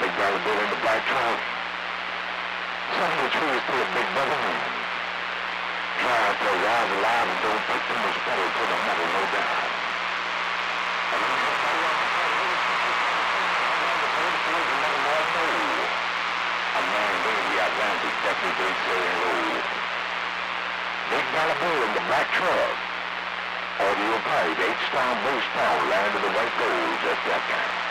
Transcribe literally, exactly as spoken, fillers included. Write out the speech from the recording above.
Big Dollar Bill in the black truck. Some of the trees to a big brother man. Try to rise alive and don't put too much pedal to the metal, no doubt. And when you go around the a man being the Atlantic definitely did say hello. Big Dollar Bill in the black truck. Audio pipe, eight-star, blue star, land of the white gold, just that kind.